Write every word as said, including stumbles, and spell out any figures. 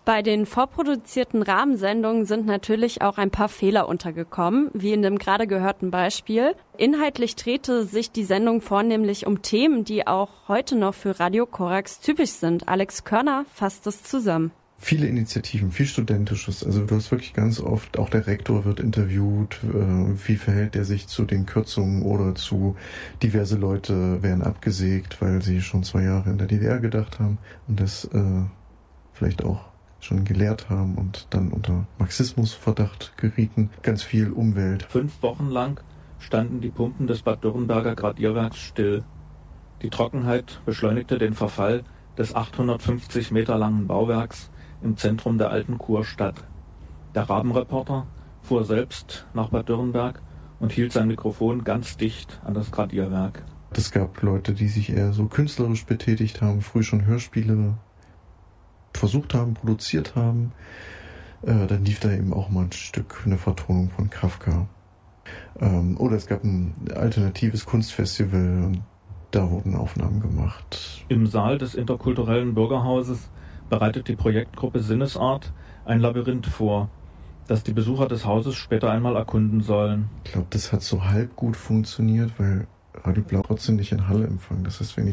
Bei den vorproduzierten Rahmensendungen sind natürlich auch ein paar Fehler untergekommen, wie in dem gerade gehörten Beispiel. Inhaltlich drehte sich die Sendung vornehmlich um Themen, die auch heute noch für Radio Korax typisch sind. Alex Körner fasst es zusammen. Viele Initiativen, viel Studentisches. Also du hast wirklich ganz oft, auch der Rektor wird interviewt, äh, wie verhält er sich zu den Kürzungen oder zu diverse Leute werden abgesägt, weil sie schon zwei Jahre in der D D R gedacht haben und das äh, vielleicht auch schon gelehrt haben und dann unter Marxismusverdacht gerieten. Ganz viel Umwelt. Fünf Wochen lang standen die Pumpen des Bad Dürrenberger Gradierwerks still. Die Trockenheit beschleunigte den Verfall des achthundertfünfzig Meter langen Bauwerks im Zentrum der alten Kurstadt. Der Rabenreporter fuhr selbst nach Bad Dürrenberg und hielt sein Mikrofon ganz dicht an das Gradierwerk. Es gab Leute, die sich eher so künstlerisch betätigt haben, früh schon Hörspiele versucht haben, produziert haben. Äh, dann lief da eben auch mal ein Stück, eine Vertonung von Kafka. Ähm, oder es gab ein alternatives Kunstfestival und da wurden Aufnahmen gemacht. Im Saal des interkulturellen Bürgerhauses bereitet die Projektgruppe Sinnesart ein Labyrinth vor, das die Besucher des Hauses später einmal erkunden sollen. Ich glaube, das hat so halb gut funktioniert, weil Radio Blau trotzdem nicht in Halle empfangen. Das heißt, wenn ich